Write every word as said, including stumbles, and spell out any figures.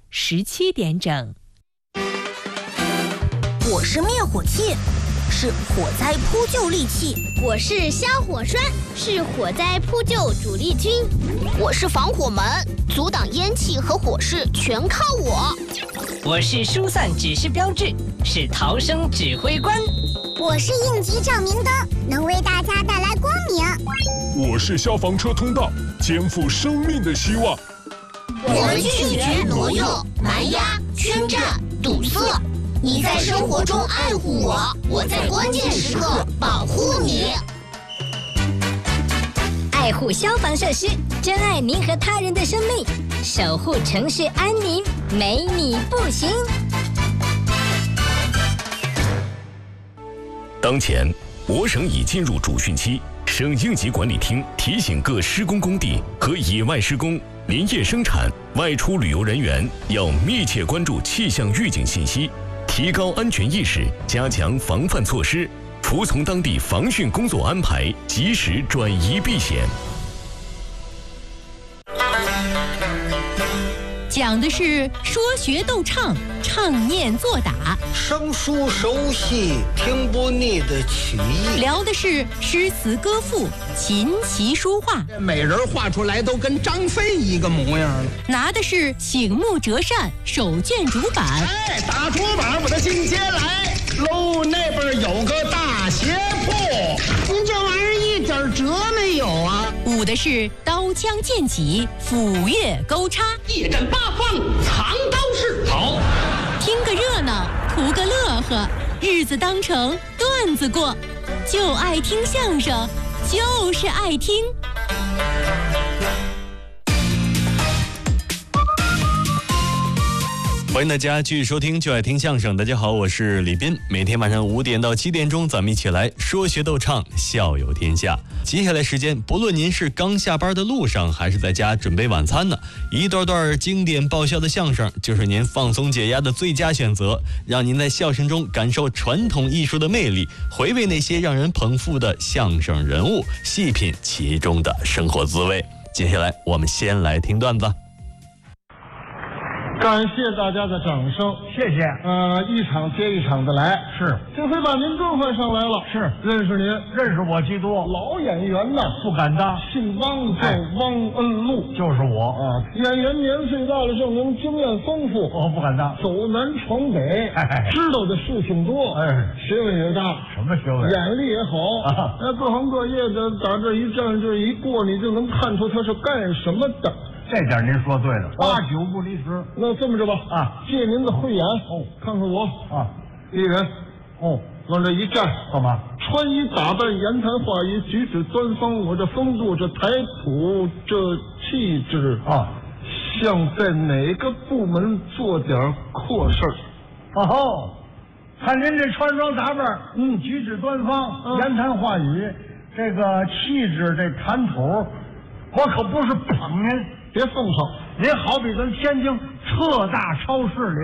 十七点整。 我是灭火器，是火灾扑救利器。 我是消火栓，是火灾扑救主力军。 我是防火门，阻挡烟气和火势全靠我。 我是疏散指示标志，是逃生指挥官。 我是应急照明灯，能为大家带来光明。 我是消防车通道，肩负生命的希望。 我们拒绝挪用、蛮压、圈占、堵塞。你在生活中爱护我，我在关键时刻保护你。 爱护消防设施，珍爱您和他人的生命，守护城市安宁，没你不行。 当前，我省已进入主汛期，省应急管理厅提醒各施工工地和野外施工、林业生产、外出旅游人员要密切关注气象预警信息，提高安全意识，加强防范措施，服从当地防汛工作安排，及时转移避险。 讲的是说学逗唱，唱念做打， 生疏熟悉，听不腻的曲艺。 聊的是诗词歌赋，琴棋书画， 每人画出来都跟张飞一个模样了。 拿的是醒目折扇，手卷竹板。 哎，打竹板，我的进阶来喽！那边有个大鞋铺，您这玩意儿一点辙没有啊？ 舞的是刀枪剑戟，斧钺钩叉， 一阵八方藏刀式。好， 听个热闹，图个乐呵，日子当成段子过，就爱听相声，就是爱听。 欢迎大家继续收听就爱听相声。大家好，我是李斌。每天晚上五点到七点钟，咱们一起来说学逗唱，笑有天下。接下来时间，不论您是刚下班的路上，还是在家准备晚餐呢，一段段经典爆笑的相声就是您放松解压的最佳选择，让您在笑声中感受传统艺术的魅力，回味那些让人捧腹的相声人物，细品其中的生活滋味。接下来我们先来听段子。 感谢大家的掌声， 谢谢。 呃，一场接一场的来， 是。 这回把您更换上来了， 是。 认识您， 认识我基督， 老演员呢， 不敢当。 姓汪叫汪恩禄， 就是我啊。演员年岁大了，证明经验丰富。 我不敢当。 走南闯北， 哎， 知道的事情多， 哎， 学问也大。 什么学问？ 眼力也好啊。那各行各业的打这一站这一过，你就能看出他是干什么的。 这点您说对了，八九不离十。 那这么着吧， 啊， 借您的慧眼哦，看看我啊， 一人哦，往这一站， 干嘛？ 穿衣打扮、言谈话语、举止端方，我这风度、这谈吐、这气质啊， 像在哪个部门做点阔事儿。 哦，看您这穿装打扮，嗯，举止端方，嗯、言谈话语，这个气质，这谈吐，我可不是捧您。 别奉承， 您好比咱天津特大超市里